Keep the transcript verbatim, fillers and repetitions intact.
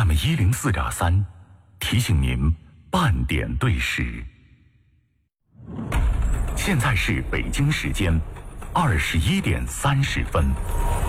M 一零四点三提醒您半点对时。现在是北京时间二十一点三十分。